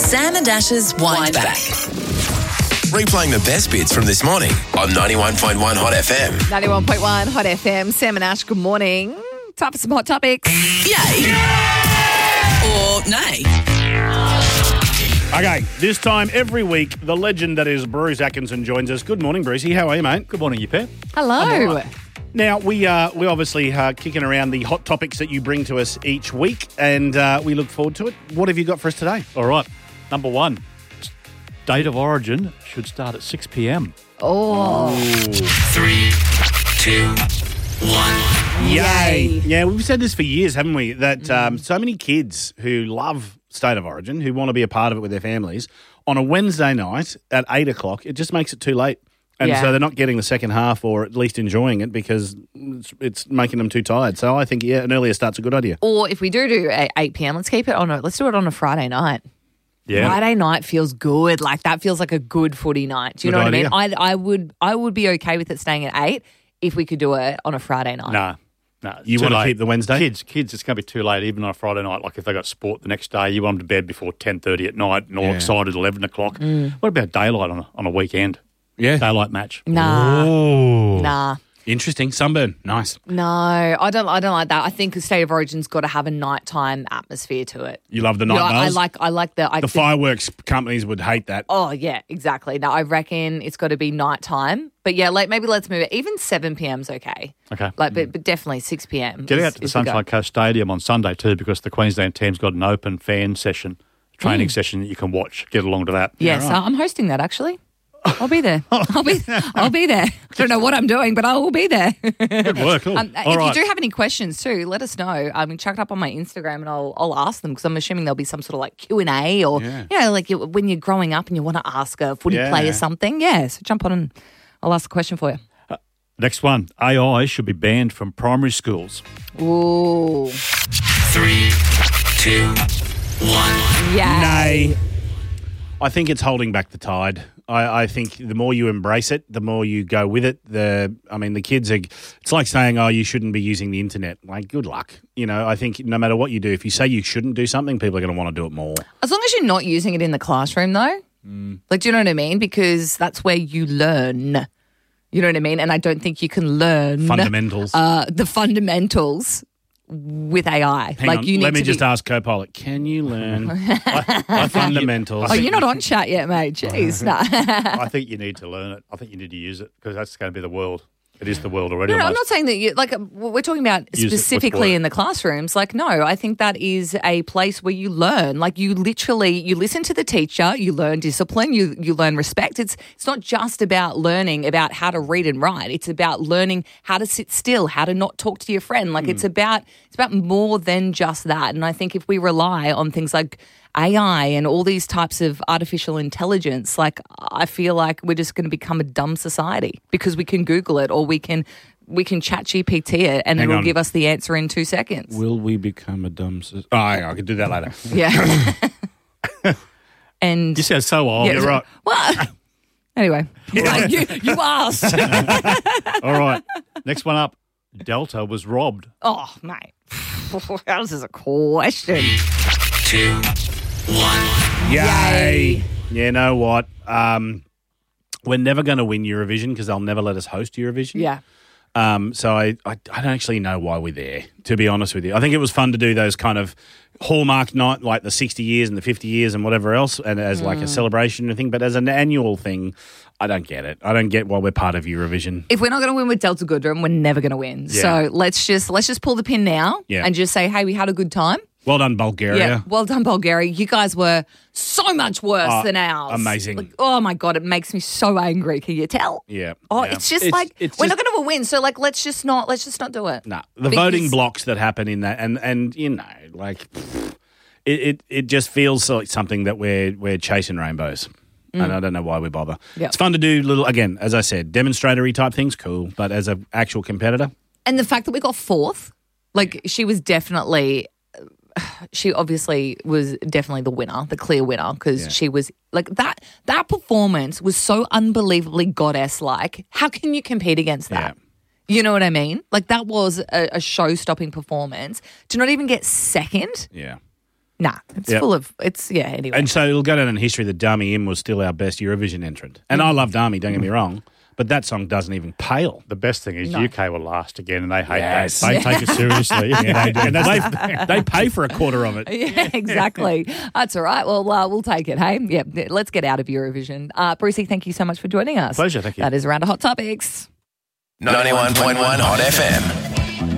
Sam and Ash's Wind Back. Replaying the best bits from this morning on 91.1 Hot FM. 91.1 Hot FM. Sam and Ash, good morning. Time for some hot topics. Yay. Or nay. Okay, this time every week, the legend that is Bruce Atkinson joins us. Good morning, Brucey. How are you, mate? Good morning, you pair. Hello. Now, we obviously kicking around the hot topics that you bring to us each week, and we look forward to it. What have you got for us today? All right, number one, State of Origin should start at 6 p.m. Oh. 3, 2, 1. Yay. Yeah, we've said this for years, haven't we? That so many kids who love State of Origin, who want to be a part of it with their families, on a Wednesday night at 8 o'clock, it just makes it too late. And so they're not getting the second half or at least enjoying it because it's making them too tired. So I think, an earlier start's a good idea. Or if we do 8 p.m, let's do it on a Friday night. Yeah. Friday night feels good. Like that feels like a good footy night. Do you know what idea. I mean? I would be okay with it staying at 8 if we could do it on a Friday night. No. You want to keep the Wednesday? Kids, it's going to be too late, even on a Friday night. Like if they got sport the next day, you want them to bed before 10:30 at night and all excited at 11 o'clock. What about daylight on a weekend? Yeah. Daylight match. Nah. Interesting. Sunburn. Nice. No, I don't like that. I think the State of Origin's got to have a nighttime atmosphere to it. You love the night buzz? I like the fireworks companies would hate that. Oh yeah, exactly. No, I reckon it's got to be nighttime. But yeah, maybe let's move it. Even 7 p.m.'s okay. Okay. But definitely 6 p.m. Get out to the Sunshine Coast Stadium on Sunday too, because the Queensland team's got an open fan session, training session that you can watch. Get along to that. Yes, I'm hosting that actually. I'll be there. I'll be there. I don't know what I'm doing, but I will be there. Good work. Cool. If you do have any questions too, let us know. Chuck it up on my Instagram and I'll ask them because I'm assuming there'll be some sort of like Q&A or like when you're growing up and you want to ask a footy player something. Yeah, so jump on and I'll ask a question for you. Next one, AI should be banned from primary schools. Ooh. 3, 2, 1. Yeah. Nay. I think it's holding back the tide. I think the more you embrace it, the more you go with it. The kids it's like saying, you shouldn't be using the internet. Like, good luck. I think no matter what you do, if you say you shouldn't do something, people are going to want to do it more. As long as you're not using it in the classroom though. Like, do you know what I mean? Because that's where you learn. You know what I mean? And I don't think you can learn fundamentals. The fundamentals with AI. Hang on, let me just ask Copilot, can you learn the fundamentals? Oh, you're not on chat yet, mate. Jeez. No. I think you need to learn it. I think you need to use it because that's going to be the world. It is the world already. No, I'm not saying that we're talking about specifically in the classrooms. Like, no, I think that is a place where you learn. Like, you listen to the teacher, you learn discipline, you learn respect. It's not just about learning about how to read and write. It's about learning how to sit still, how to not talk to your friend. Like, it's about more than just that. And I think if we rely on things like AI and all these types of artificial intelligence, like I feel like we're just going to become a dumb society because we can Google it or we can chat GPT it and it'll give us the answer in 2 seconds. Will we become a dumb society? Oh, I can do that later. Yeah. And you sound so old. Yeah, you're right. Well, anyway, you asked. All right. Next one up. Delta was robbed. Oh, mate. That was just a question. 2, 1. Yay. You know what? We're never going to win Eurovision because they'll never let us host Eurovision. Yeah. So I don't actually know why we're there, to be honest with you. I think it was fun to do those kind of hallmark night, like the 60 years and the 50 years and whatever else, and as like a celebration and thing. But as an annual thing, I don't get it. I don't get why we're part of Eurovision. If we're not going to win with Delta Goodrem, we're never going to win. Yeah. So let's just pull the pin now and just say, hey, we had a good time. Well done, Bulgaria. Yeah, well done, Bulgaria. You guys were so much worse than ours. Amazing. Like, oh, my God, it makes me so angry. Can you tell? Yeah. Oh, yeah. it's just we're not going to win. So, like, let's just not do it. No. The voting blocks that happen in that and it just feels like something that we're chasing rainbows. And I don't know why we bother. Yep. It's fun to do little, again, as I said, demonstratory type things, cool. But as an actual competitor. And the fact that we got fourth, like she obviously was definitely the winner, the clear winner, because she was like that performance was so unbelievably goddess-like. How can you compete against that? Yeah. You know what I mean? Like that was a show-stopping performance. To not even get second. Yeah. Nah, it's Yep. full of, anyway. And so it'll go down in history that Dami Im was still our best Eurovision entrant. And I love Dami, don't get me wrong, but that song doesn't even pale. The best thing is No. UK will last again, and they hate Yes. that. They take it seriously. Yeah, they do. And they pay for a quarter of it. Yeah, exactly. That's all right. Well, we'll take it, hey? Yeah, let's get out of Eurovision. Brucey, thank you so much for joining us. Pleasure, thank you. That is Around Hot Topics. 91.1 Hot FM.